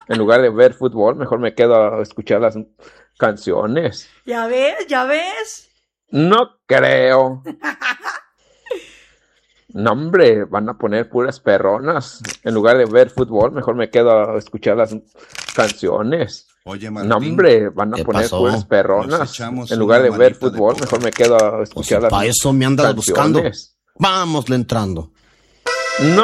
En lugar de ver fútbol, mejor me quedo a escuchar las canciones. ¿Ya ves? ¿Ya ves? No creo. No, hombre, van a poner puras perronas. En lugar de ver fútbol, mejor me quedo a escuchar las canciones. Oye, No, Martín, hombre, van a ¿Qué poner pasó? puras nos perronas. echamos En lugar una de ver manita de fútbol, póker. mejor me quedo a Pues escuchar las para eso me andas buscando. canciones. Vámosle entrando. No